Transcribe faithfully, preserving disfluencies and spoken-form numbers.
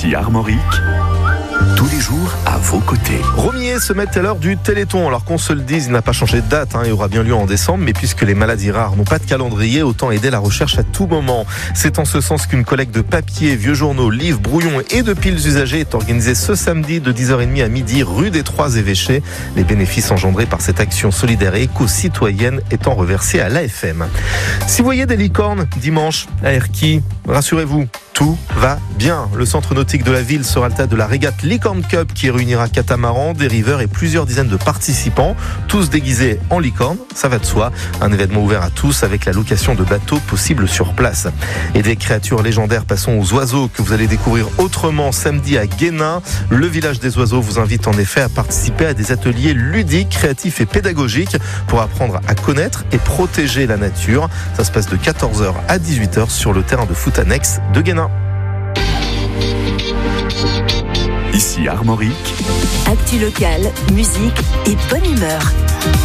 Ici Armorique, tous les jours à vos côtés. Romier se met à l'heure du Téléthon. Alors qu'on se le dise, il n'a pas changé de date, hein, il aura bien lieu en décembre, mais puisque les maladies rares n'ont pas de calendrier, autant aider la recherche à tout moment. C'est en ce sens qu'une collecte de papier, vieux journaux, livres, brouillons et de piles usagées est organisée ce samedi de dix heures trente à midi, rue des Trois Évêchés. Les bénéfices engendrés par cette action solidaire et éco-citoyenne étant reversés à l'A F M. Si vous voyez des licornes dimanche à Erquy, rassurez-vous, tout va bien. Le centre nautique de la ville sera le stade de la régate Licorne Cup qui réunira catamarans, dériveurs et plusieurs dizaines de participants, tous déguisés en licorne, ça va de soi. Un événement ouvert à tous avec la location de bateaux possible sur place. Et des créatures légendaires, passons aux oiseaux que vous allez découvrir autrement samedi à Guénin. Le village des oiseaux vous invite en effet à participer à des ateliers ludiques, créatifs et pédagogiques pour apprendre à connaître et protéger la nature. Ça se passe de quatorze heures à dix-huit heures sur le terrain de foot annexe de Guénin. Ici Armorique, actu locale, musique et bonne humeur.